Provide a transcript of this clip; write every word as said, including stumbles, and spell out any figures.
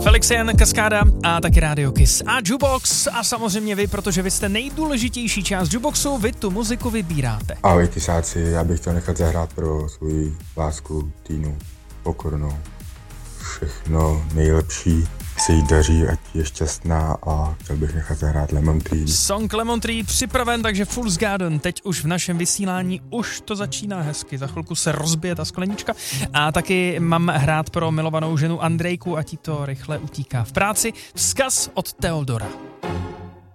Felix Jan, Kaskáda a taky Radio Kiss a Jukebox a samozřejmě vy, protože vy jste nejdůležitější část Jukeboxu, vy tu muziku vybíráte. Ahoj Kisáci, já bych chtěl nechat zahrát pro svoji lásku Týnu Pokornou. Všechno nejlepší, se jí daří, ať je šťastná a chtěl bych nechat zahrát Lemon Tree. Song Lemon Tree připraven, takže Fool's Garden teď už v našem vysílání, už to začíná hezky, za chvilku se rozbije ta sklenička a taky mám hrát pro milovanou ženu Andrejku, ať jí to rychle utíká v práci. Vzkaz od Teodora.